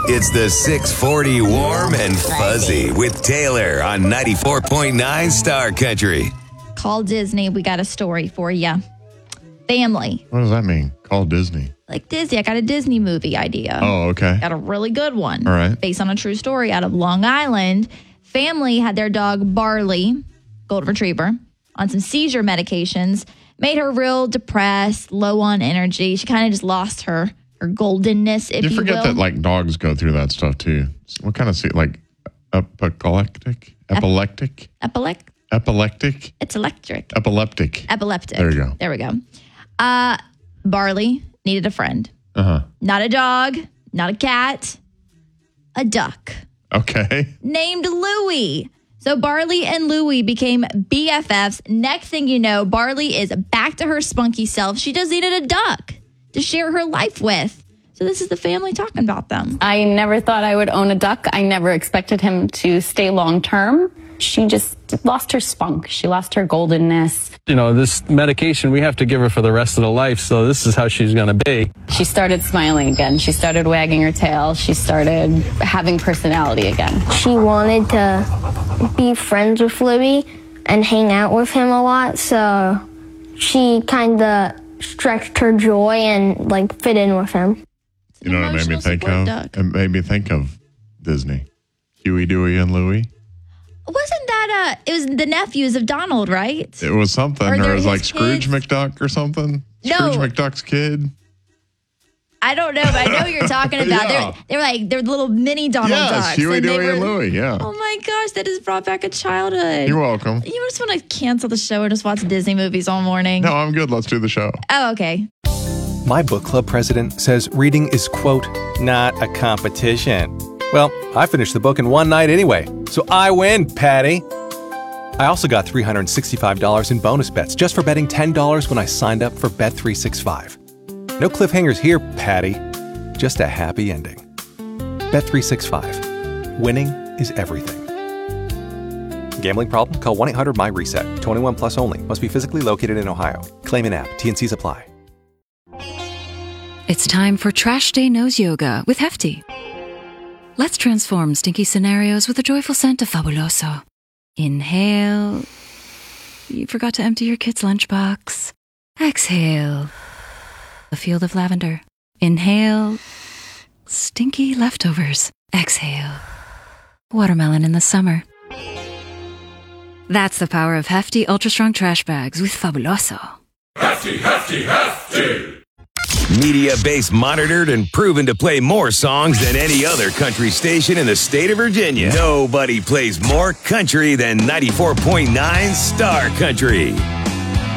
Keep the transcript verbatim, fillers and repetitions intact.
It's the six forty Warm and Fuzzy with Taylor on ninety-four point nine Star Country. Call Disney. We got a story for you. Family. What does that mean? Call Disney. Like Disney. I got a Disney movie idea. Oh, okay. Got a really good one. All right. Based on a true story out of Long Island. Family had their dog Barley, golden retriever, on some seizure medications. Made her real depressed, low on energy. She kind of just lost her her goldenness, if you, you forget will. that like dogs go through that stuff too. What kind of se- like epileptic, epileptic, Epilec- epileptic? It's electric. Epileptic. Epileptic. There you go. There we go. Uh, Barley needed a friend. Uh huh. Not a dog, not a cat, a duck Okay. named Louie. So Barley and Louie became B F Fs. Next thing you know, Barley is back to her spunky self. She just needed a duck to share her life with. So this is the family talking about them. I never thought I would own a duck. I never expected him to stay long term. She just lost her spunk. She lost her goldenness. You know, this medication we have to give her for the rest of the life, so this is how she's going to be. She started smiling again. She started wagging her tail. She started having personality again. She wanted to be friends with Louie and hang out with him a lot, so she kind of stretched her joy and like fit in with him. You know what it made me Emotional think support of? duck. It made me think of Disney. Huey, Dewey, and Louie. Wasn't that, uh, it was the nephews of Donald, right? It was something, Or or, they're it was like his Scrooge kids? McDuck or something. No. Scrooge McDuck's kid. I don't know, but I know what you're talking about. Yeah. They're, they're like, they're little mini Donald Yes, ducks. Huey, and they Dewey, were- and Louie, yeah. Oh my gosh, that has brought back a childhood. You're welcome. You just want to cancel the show and just watch Disney movies all morning? No, I'm good. Let's do the show. Oh, okay. My book club president says reading is, quote, not a competition. Well, I finished the book in one night anyway, so I win, Patty. I also got three hundred sixty-five dollars in bonus bets just for betting ten dollars when I signed up for Bet three sixty-five. No cliffhangers here, Patty. Just a happy ending. Bet three sixty-five. Winning is everything. Gambling problem? Call one eight hundred my reset. twenty-one plus only. Must be physically located in Ohio. Claim in app. T and Cs apply. It's time for Trash Day Nose Yoga with Hefty. Let's transform stinky scenarios with the joyful scent of Fabuloso. Inhale. You forgot to empty your kid's lunchbox. Exhale. A field of lavender. Inhale. Stinky leftovers. Exhale. Watermelon in the summer. That's the power of Hefty Ultra Strong Trash Bags with Fabuloso. Hefty, hefty, hefty. Media-based, monitored, and proven to play more songs than any other country station in the state of Virginia. Nobody plays more country than ninety-four point nine Star Country.